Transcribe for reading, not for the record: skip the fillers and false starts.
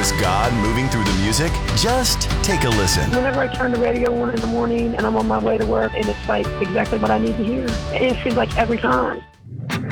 Was God moving through the music? Just take a listen. Whenever I turn the radio on in the morning and I'm on my way to work and it's like exactly what I need to hear, it feels like every time.